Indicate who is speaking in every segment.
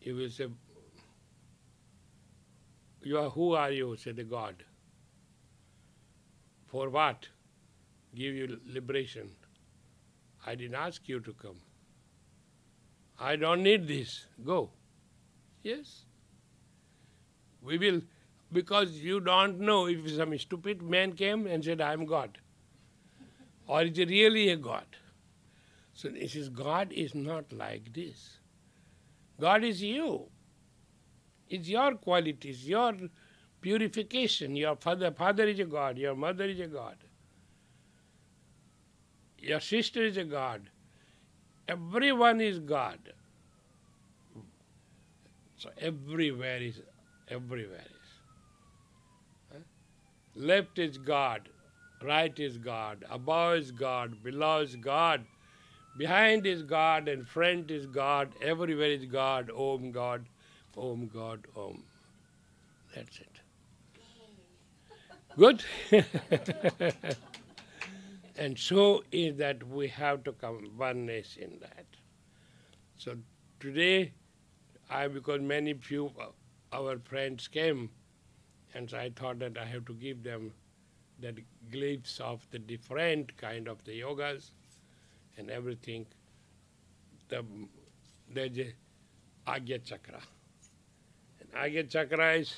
Speaker 1: You will say, who are you? Say the God. For what? Give you liberation. I didn't ask you to come. I don't need this. Go. Yes. We will, because you don't know if some stupid man came and said, I am God. Or is it really a God? So this is, God is not like this. God is you. It's your qualities, your purification. Your father is a God, your mother is a God. Your sister is a God. Everyone is God. So everywhere is. Huh? Left is God, right is God, above is God, below is God, behind is God, and front is God, everywhere is God, Om God, Om God, Om. That's it. Good? And so is that we have to come oneness in that. So today, because many few our friends came, and so I thought that I have to give them that glimpse of the different kind of the yogas and everything. There's a Agya Chakra. And Agya Chakra is,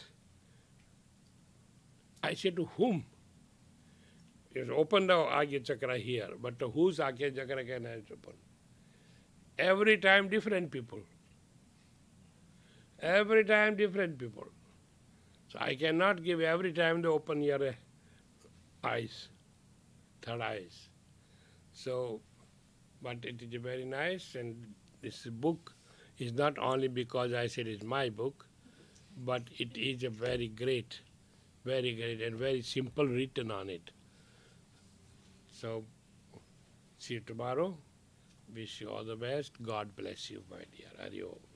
Speaker 1: I say to whom? You open the Agya Chakra here, but to whose Agya Chakra can I open? Every time different people. Every time different people. So I cannot give every time the open your eyes, third eyes. So, but it is very nice, and this book is not only because I said it's my book, but it is a very great and very simple written on it. So, see you tomorrow. Wish you all the best. God bless you, my dear. Hari Om.